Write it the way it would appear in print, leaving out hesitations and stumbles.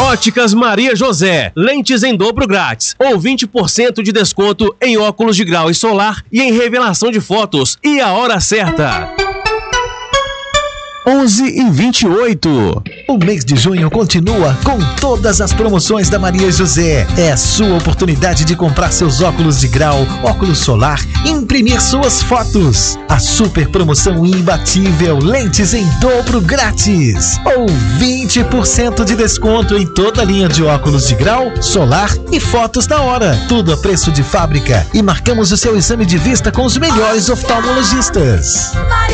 Óticas Maria José, lentes em dobro grátis, ou 20% de desconto em óculos de grau e solar e em revelação de fotos. E a hora certa: 11h28. O mês de junho continua com todas as promoções da Maria José. É a sua oportunidade de comprar seus óculos de grau, óculos solar e imprimir suas fotos. A super promoção imbatível, lentes em dobro grátis. Ou 20% de desconto em toda a linha de óculos de grau, solar e fotos da hora. Tudo a preço de fábrica. E marcamos o seu exame de vista com os melhores oftalmologistas.